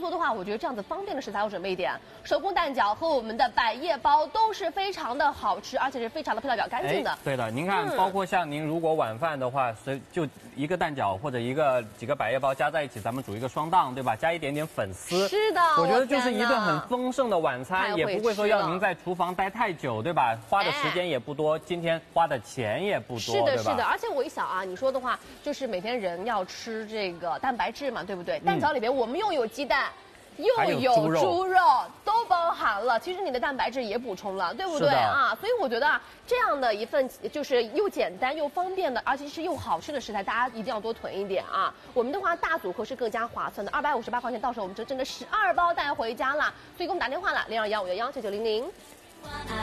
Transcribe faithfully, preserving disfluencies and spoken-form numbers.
说的话，我觉得这样子方便的食材我准备一点，手工蛋饺和我们的百叶包都是非常的好吃，而且是非常的配料表干净的。 对的，您看， 嗯、 包括像您如果晚饭的话，随就一个蛋饺或者一个几个百叶包加在一起，咱们煮一个双档，对吧？加一点点粉丝。 是的， 我觉得就是一顿很丰盛的晚餐，也不会说要您在厨房待太久，对吧？花的时间也不多，今天花的钱也不多， 是的， 是的。而且我一想啊，你说的话就是每天人要吃这个蛋白质嘛，对不对？蛋饺里边我们又有鸡蛋。又有猪 肉, 猪肉都包含了，其实你的蛋白质也补充了，对不对啊？所以我觉得啊，这样的一份就是又简单又方便的，而且是又好吃的食材，大家一定要多囤一点啊。我们的话大组合是更加划算的，二百五十八块钱，到时候我们就真的十二包带回家了。所以给我们打电话了，零二幺五幺幺九九零零。